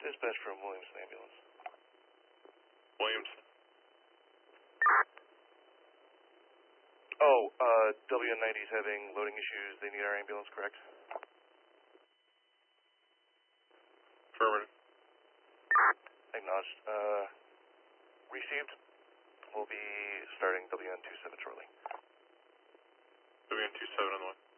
Dispatch from Williamson Ambulance. Williamson. Oh, WN90's having loading issues. They need our ambulance, correct? Affirmative. Acknowledged. Received. We'll be starting WN27 shortly. WN27 on the way.